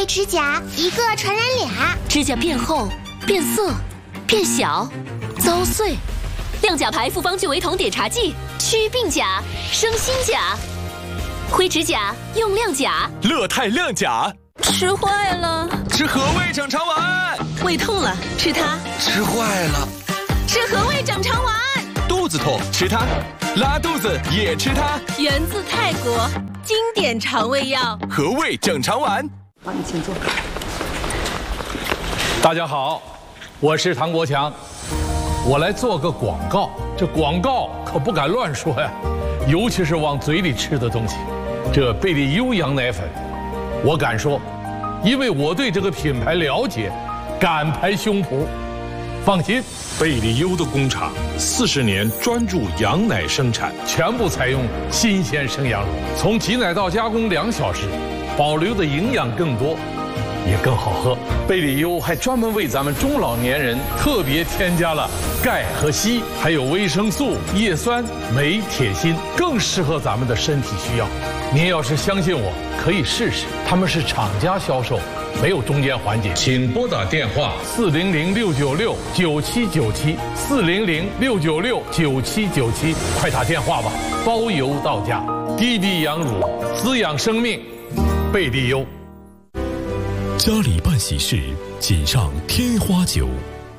灰指甲，一个传染俩。 指甲变厚、变色、变小、遭碎。亮甲牌复方聚维酮碘茶剂，祛病甲，生新甲。灰指甲用亮甲， 乐泰亮甲。 吃坏了， 吃和味整肠丸。 胃痛了，吃它。 吃坏了， 吃和味整肠丸。 肚子痛，吃它。拉肚子也吃它。 源自泰国，经典肠胃药， 和味整肠丸。 好，你请坐。 大家好，我是唐国强，我来做个广告。这广告可不敢乱说呀，尤其是往嘴里吃的东西。这贝利优羊奶粉，我敢说，因为我对这个品牌了解，敢拍胸脯。放心，贝利优的工厂40年专注羊奶生产，全部采用新鲜生羊乳，从挤奶到加工2小时，保留的营养更多，也更好喝。贝利优还专门为咱们中老年人特别添加了钙和硒，还有维生素、叶酸、镁、铁、锌，更适合咱们的身体需要。您要是相信我，可以试试。他们是厂家销售，没有中间环节。请拨打电话400-696-9797，400-696-9797，快打电话吧，包邮到家。滴滴羊乳，滋养生命，贝利优。 家里办喜事，请上天花酒。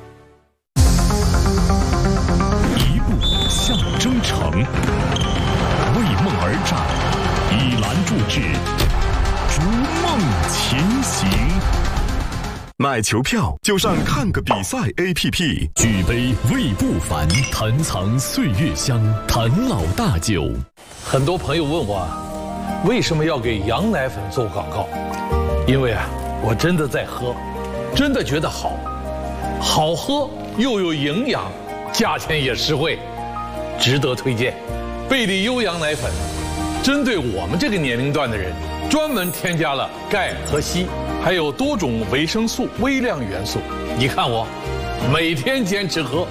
一步象征城，为梦而战，以兰铸制，逐梦前行。买球票就上看个比赛 APP， 举杯味不凡，坛藏岁月香，坛老大酒。 很多朋友问我，为什么要给羊奶粉做广告？因为我真的在喝，真的觉得好喝又有营养，价钱也实惠，值得推荐。贝利优羊奶粉针对我们这个年龄段的人，专门添加了钙和硒，还有多种维生素、微量元素。你看我每天坚持喝。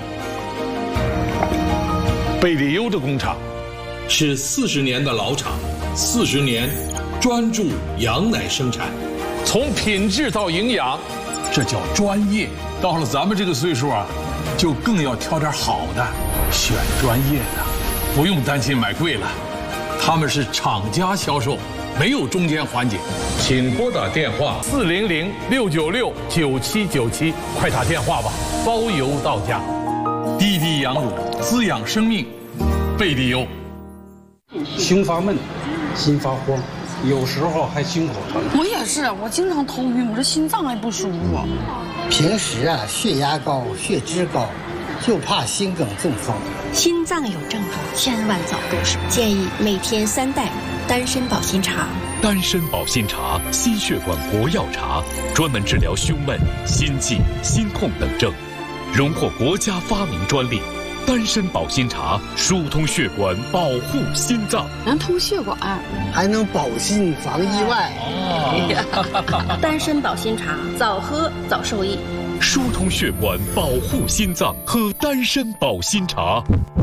贝利优的工厂是40年的老厂，40年专注羊奶生产。从品质到营养，这叫专业。到了咱们这个岁数就更要挑点好的，选专业的，不用担心买贵了。他们是厂家销售，没有中间环节。请拨打电话400-696-9797，快打电话吧，包邮到家。滴滴羊乳，滋养生命，贝利优。 胸发闷，心发慌，有时候还心口疼。 我也是，我经常头晕，我这心脏还不舒服。 平时血压高、血脂高，就怕心梗中风。 心脏有症状，千万早入手。建议每天3袋丹参保心茶。 丹参保心茶，心血管活药茶，专门治疗胸闷、心悸、心痛等症，荣获国家发明专利。丹参保心茶疏通血管，保护心脏， 能通血管， 还能保心防意外。 丹参保心茶，早喝早受益。 疏通血管，保护心脏，喝丹参保心茶。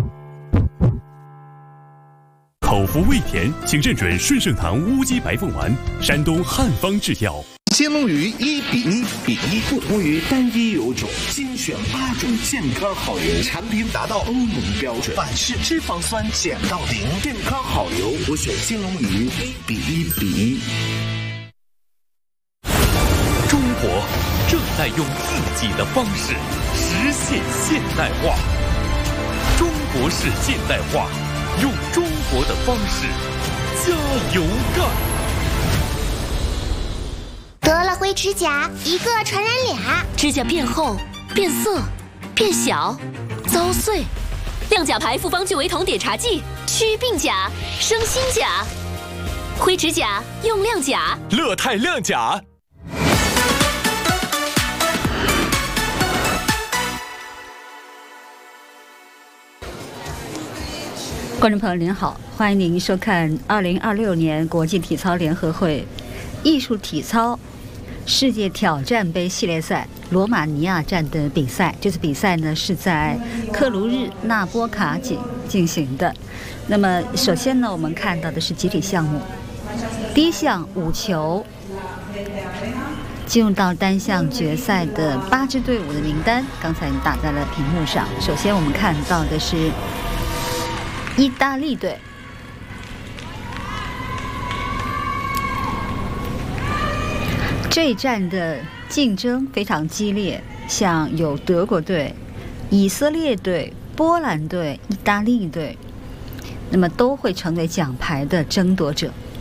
口服胃甜，请认准顺盛堂乌鸡白凤丸，山东汉方制药。 金龙鱼1:1比1，不同于单一油种，精选8种健康好油，产品达到欧盟标准，反式脂肪酸减到0，健康好油，我选金龙鱼1:1比1。 中国正在用自己的方式实现现代化，中国式现代化，用中国的方式加油干。 得了灰指甲，一个传染俩。 指甲变厚、变色、变小、遭碎。亮甲牌复方聚维酮碘茶剂，祛病甲，生新甲。灰指甲用亮甲， 乐泰亮甲。 观众朋友您好，欢迎您收看2026年国际体操联合会艺术体操世界挑战杯系列赛罗马尼亚站的比赛。这次比赛呢是在克卢日纳波卡进行的。那么首先呢，我们看到的是集体项目。 第一项5球。进入到单项决赛的8支队伍的名单，刚才打在了屏幕上。首先我们看到的是意大利队，这一战的竞争非常激烈，像有德国队、以色列队、波兰队、意大利队，那么都会成为奖牌的争夺者。